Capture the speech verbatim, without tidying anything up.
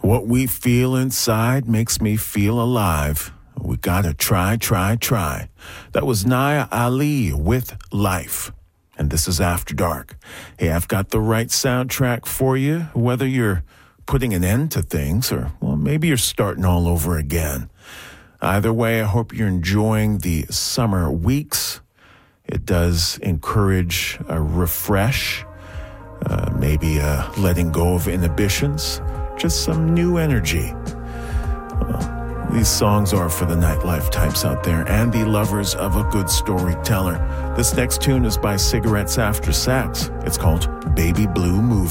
What we feel inside makes me feel alive. We gotta try, try, try. That was Naya Ali with Life. And this is After Dark. Hey, I've got the right soundtrack for you, whether you're putting an end to things or, well, maybe you're starting all over again. Either way, I hope you're enjoying the summer weeks. It does encourage a refresh, uh, maybe a letting go of inhibitions, just some new energy. Well, these songs are for the nightlife types out there and the lovers of a good storyteller. This next tune is by Cigarettes After Sex. It's called Baby Blue Movie.